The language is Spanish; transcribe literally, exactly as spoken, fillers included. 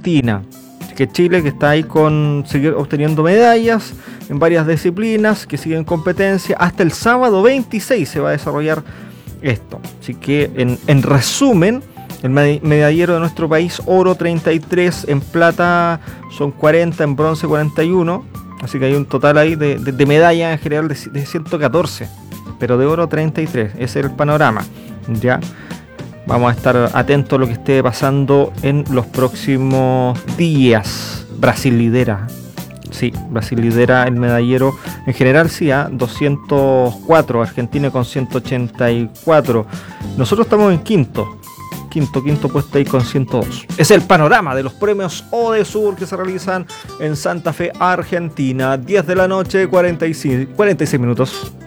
Argentina. Así que Chile, que está ahí con seguir obteniendo medallas en varias disciplinas, que siguen en competencia. Hasta el sábado veintiséis se va a desarrollar esto. Así que en, en resumen, el medallero de nuestro país: oro treinta y tres, en plata son cuarenta, en bronce cuarenta y uno. Así que hay un total ahí de, de, de medallas en general de, de ciento catorce, pero de oro treinta y tres. Ese es el panorama. Ya vamos a estar atentos a lo que esté pasando en los próximos días. Brasil lidera. Sí, Brasil lidera el medallero en general, sí, a doscientos cuatro, Argentina con ciento ochenta y cuatro. Nosotros estamos en quinto. Quinto, quinto puesto ahí con ciento dos. Es el panorama de los premios ODESUR que se realizan en Santa Fe, Argentina. diez de la noche, cuarenta y seis minutos.